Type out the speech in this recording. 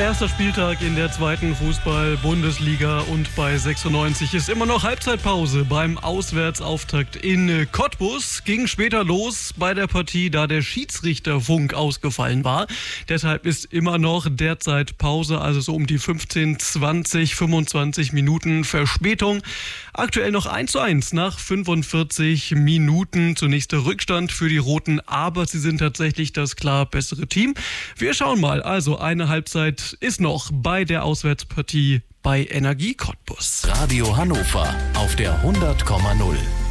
Erster Spieltag in der zweiten Fußball-Bundesliga und bei 96 ist immer noch Halbzeitpause beim Auswärtsauftakt in Cottbus. Ging später los bei der Partie, da der Schiedsrichterfunk ausgefallen war. Deshalb ist immer noch derzeit Pause, also so um die 15, 20, 25 Minuten Verspätung. Aktuell noch 1:1 nach 45 Minuten. Zunächst der Rückstand für die Roten, aber sie sind tatsächlich das klar bessere Team. Wir schauen mal, also eine Halbzeit ist noch bei der Auswärtspartie bei Energie Cottbus. Radio Hannover auf der 100,0.